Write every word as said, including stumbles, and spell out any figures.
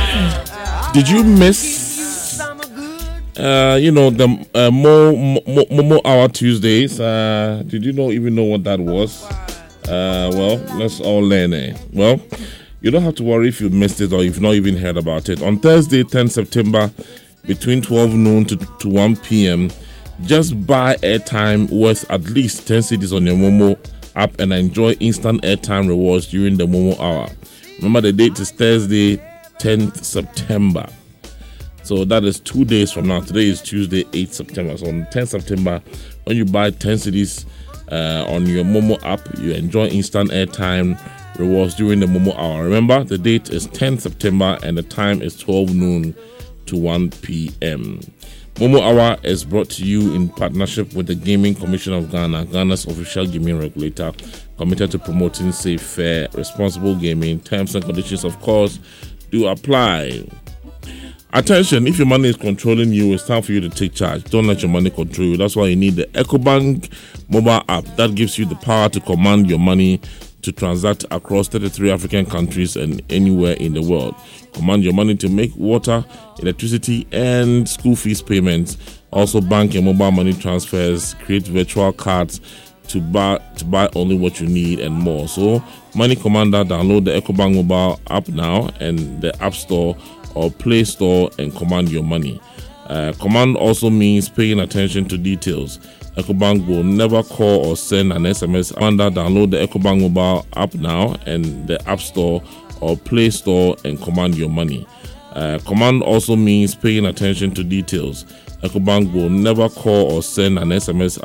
Did you miss, uh, you know, the uh, Mo, Mo, Momo Hour Tuesdays? Uh, did you not even know what that was? Uh, well, let's all learn it. Well, you don't have to worry if you missed it or you've not even heard about it. On Thursday, tenth September, between twelve noon to, to one p.m., just buy airtime worth at least ten cedis on your Momo app and enjoy instant airtime rewards during the Momo Hour. Remember, the date is Thursday, tenth September. So that is two days from now. Today is Tuesday, eighth September. So on tenth September, when you buy ten cedis uh, on your Momo app, you enjoy instant airtime rewards during the Momo Hour. Remember, the date is tenth September and the time is twelve noon to one p.m. Momo Hour is brought to you in partnership with the Gaming Commission of Ghana, Ghana's official gaming regulator, committed to promoting safe, fair, responsible gaming. Terms and conditions, of course, do apply. Attention, if your money is controlling you, it's time for you to take charge. Don't let your money control you. That's why you need the EcoBank mobile app. That gives you the power to command your money to transact across thirty-three African countries and anywhere in the world. Command your money to make water, electricity, and school fees payments. Also bank and mobile money transfers, create virtual cards to buy to buy only what you need and more. So, Money Commander, download the EcoBank mobile app now and the App Store or Play Store and command your money. Uh, command also means paying attention to details. EcoBank will never call or send an S M S. Commander, download the EcoBank mobile app now and the App Store or Play Store and command your money. Uh, command also means paying attention to details. EcoBank will never call or send an S M S